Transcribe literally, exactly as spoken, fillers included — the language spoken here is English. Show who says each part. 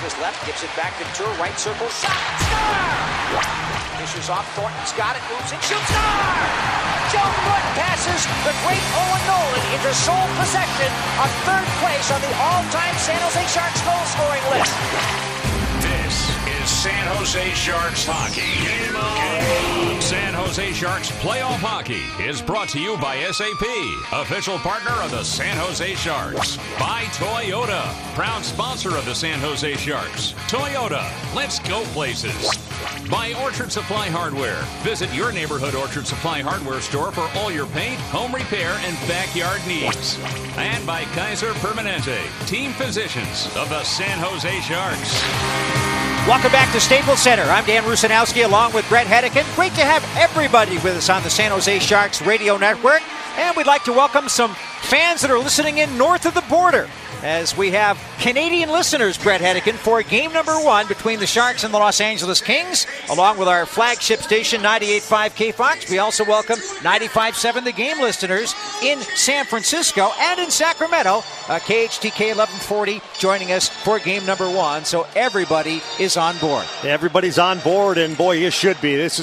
Speaker 1: his left, gives it back to Tour, right circle, shot, star! Fisher's off, Thornton's got it, moves it, shoots, star! Joe Wood passes the great Owen Nolan into sole possession of third place on the all-time San Jose Sharks goal-scoring list.
Speaker 2: This is San Jose Sharks hockey. Game on. San Jose Sharks playoff hockey is brought to you by S A P, official partner of the San Jose Sharks. By Toyota, proud sponsor of the San Jose Sharks. Toyota, let's go places. By Orchard Supply Hardware. Visit your neighborhood Orchard Supply Hardware store for all your paint, home repair, and backyard needs. And by Kaiser Permanente, team physicians of the San Jose Sharks.
Speaker 1: Welcome back to Staples Center. I'm Dan Rusanowski along with Brett Hedican. Great to have everybody with us on the San Jose Sharks radio network. And we'd like to welcome some fans that are listening in north of the border, as we have Canadian listeners, Brett Hedican, for game number one between the Sharks and the Los Angeles Kings, along with our flagship station, ninety-eight point five K Fox. We also welcome ninety-five point seven The Game listeners in San Francisco and in Sacramento. Uh, K H T K eleven forty joining us for game number one. So everybody is on board.
Speaker 3: Everybody's on board, and boy, you should be. This is